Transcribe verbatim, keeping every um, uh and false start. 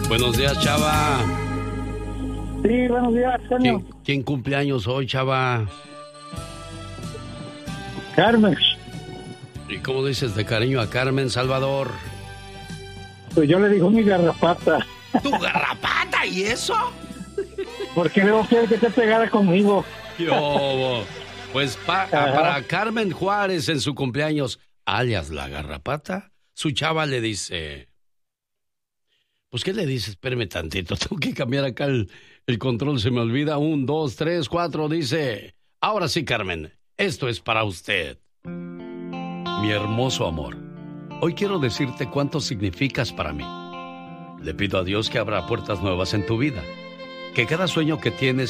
Buenos días, Chava. Sí, buenos días, ¿Quién, ¿Quién cumple años hoy, Chava? Carmen. ¿Y cómo dices de cariño a Carmen, Salvador? Pues yo le digo mi garrapata. ¿Tu garrapata y eso? Porque luego quiere que esté pegada conmigo. Yo, pues pa, para Carmen Juárez en su cumpleaños, alias la garrapata, su chava le dice... Pues, ¿qué le dices? Espérame tantito, tengo que cambiar acá el, el control, se me olvida. Un, dos, tres, cuatro, dice... Ahora sí, Carmen, esto es para usted. Mi hermoso amor, hoy quiero decirte cuánto significas para mí. Le pido a Dios que abra puertas nuevas en tu vida, que cada sueño que tienes